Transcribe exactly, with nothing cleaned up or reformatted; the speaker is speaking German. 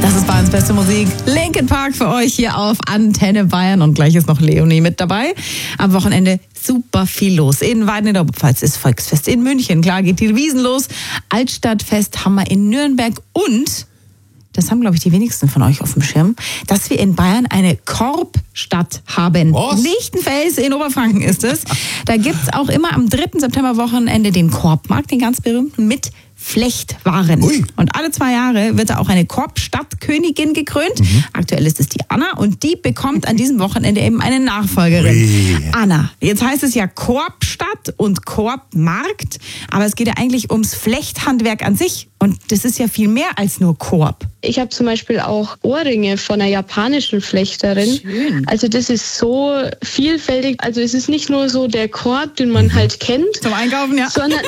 Das ist Bayerns beste Musik. Linkin Park für euch hier auf Antenne Bayern. Und gleich ist noch Leonie mit dabei. Am Wochenende super viel los. In Weiden in der Oberpfalz ist Volksfest. In München, klar, geht die Wiesn los. Altstadtfest haben wir in Nürnberg. Und, das haben, glaube ich, die wenigsten von euch auf dem Schirm, dass wir in Bayern eine Korbstadt haben. Was? Lichtenfels in Oberfranken ist es. Da gibt es auch immer am dritten September-Wochenende den Korbmarkt, den ganz berühmten, mit Flechtwaren. Ui. Und alle zwei Jahre wird da auch eine Korbstadtkönigin gekrönt. Mhm. Aktuell ist es die Anna und die bekommt an diesem Wochenende eben eine Nachfolgerin. Ui. Anna, jetzt heißt es ja Korbstadt und Korbmarkt, aber es geht ja eigentlich ums Flechthandwerk an sich. Und das ist ja viel mehr als nur Korb. Ich habe zum Beispiel auch Ohrringe von einer japanischen Flechterin. Schön. Also das ist so vielfältig. Also es ist nicht nur so der Korb, den man halt kennt, Zum Einkaufen, ja. sondern